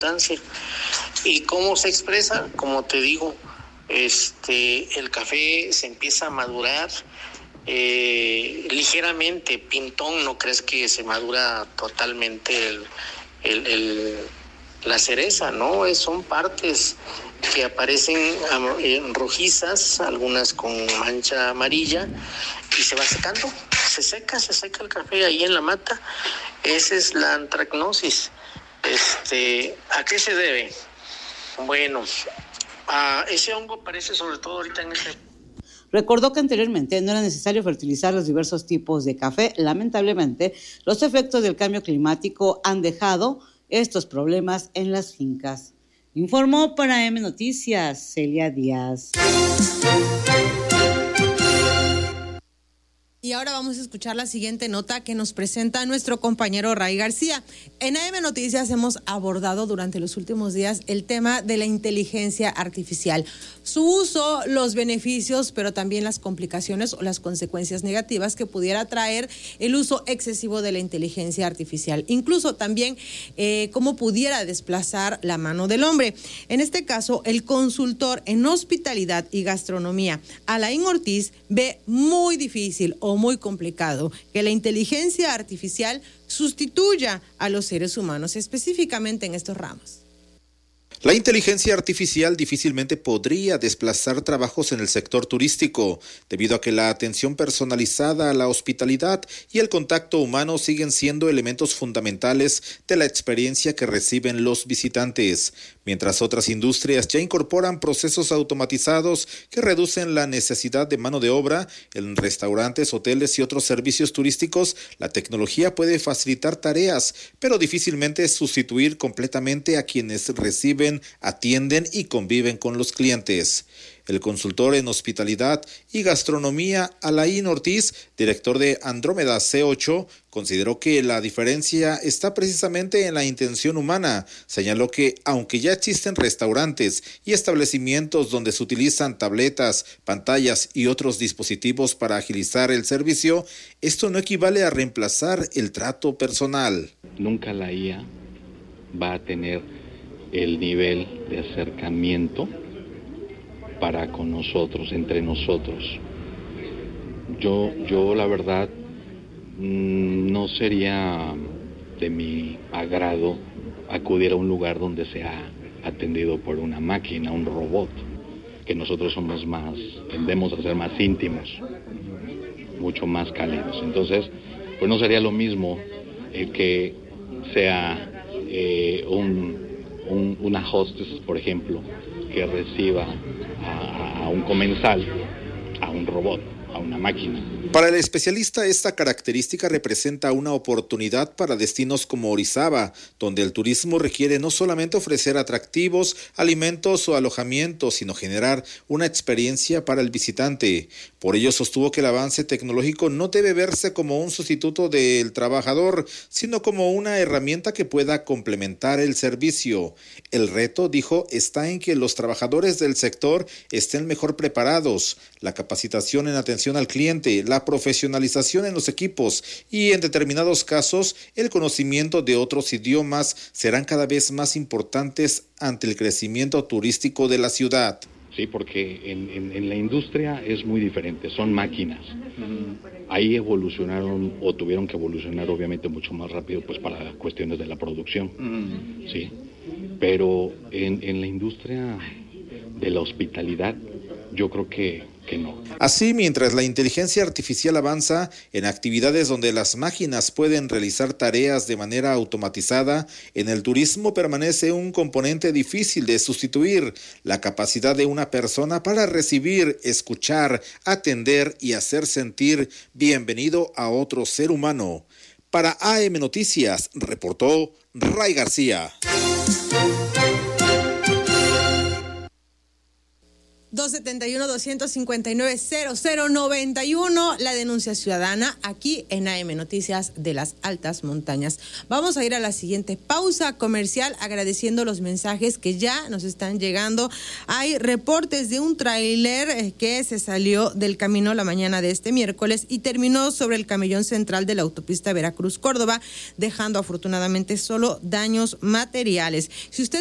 ¿Y cómo se expresa? Como te digo, el café se empieza a madurar ligeramente, pintón, no crees que se madura totalmente la cereza, ¿no? Son partes que aparecen rojizas, algunas con mancha amarilla, y se va secando, se seca el café ahí en la mata. Esa es la antracnosis. ¿A qué se debe? Bueno, ese hongo aparece sobre todo ahorita en este... Recordó que anteriormente no era necesario fertilizar los diversos tipos de café. Lamentablemente, los efectos del cambio climático han dejado estos problemas en las fincas. Informó para M Noticias, Celia Díaz. Y ahora vamos a escuchar la siguiente nota que nos presenta nuestro compañero Ray García. En AM Noticias hemos abordado durante los últimos días el tema de la inteligencia artificial, su uso, los beneficios, pero también las complicaciones o las consecuencias negativas que pudiera traer el uso excesivo de la inteligencia artificial. Incluso también cómo pudiera desplazar la mano del hombre. En este caso, el consultor en hospitalidad y gastronomía, Alain Ortiz, ve muy difícil o muy complicado que la inteligencia artificial sustituya a los seres humanos, específicamente en estos ramos. La inteligencia artificial difícilmente podría desplazar trabajos en el sector turístico, debido a que la atención personalizada a la hospitalidad y el contacto humano siguen siendo elementos fundamentales de la experiencia que reciben los visitantes, mientras otras industrias ya incorporan procesos automatizados que reducen la necesidad de mano de obra. En restaurantes, hoteles y otros servicios turísticos, la tecnología puede facilitar tareas, pero difícilmente sustituir completamente a quienes reciben, atienden y conviven con los clientes. El consultor en hospitalidad y gastronomía, Alain Ortiz, director de Andrómeda C8, consideró que la diferencia está precisamente en la intención humana. Señaló que, aunque ya existen restaurantes y establecimientos donde se utilizan tabletas, pantallas y otros dispositivos para agilizar el servicio, esto no equivale a reemplazar el trato personal. Nunca la IA va a tener el nivel de acercamiento para con nosotros, entre nosotros. Yo la verdad no sería de mi agrado acudir a un lugar donde sea atendido por una máquina, un robot, que nosotros tendemos a ser más íntimos, mucho más cálidos. Entonces, pues no sería lo mismo que sea una hostess, por ejemplo, que reciba a un comensal, a un robot, a una máquina. Para el especialista, esta característica representa una oportunidad para destinos como Orizaba, donde el turismo requiere no solamente ofrecer atractivos, alimentos o alojamientos, sino generar una experiencia para el visitante. Por ello sostuvo que el avance tecnológico no debe verse como un sustituto del trabajador, sino como una herramienta que pueda complementar el servicio. El reto, dijo, está en que los trabajadores del sector estén mejor preparados, la capacitación en atención al cliente, la profesionalización en los equipos y, en determinados casos, el conocimiento de otros idiomas serán cada vez más importantes ante el crecimiento turístico de la ciudad. Sí, porque en la industria es muy diferente, son máquinas. Ahí evolucionaron o tuvieron que evolucionar obviamente mucho más rápido pues para cuestiones de la producción. Sí, pero en la industria de la hospitalidad yo creo que no. Así, mientras la inteligencia artificial avanza en actividades donde las máquinas pueden realizar tareas de manera automatizada, en el turismo permanece un componente difícil de sustituir: la capacidad de una persona para recibir, escuchar, atender y hacer sentir bienvenido a otro ser humano. Para AM Noticias, reportó Ray García. 271-259-0091, la denuncia ciudadana aquí en AM Noticias de las Altas Montañas. Vamos a ir a la siguiente pausa comercial agradeciendo los mensajes que ya nos están llegando. Hay reportes de un tráiler que se salió del camino la mañana de este miércoles y terminó sobre el camellón central de la autopista Veracruz-Córdoba, dejando afortunadamente solo daños materiales. Si usted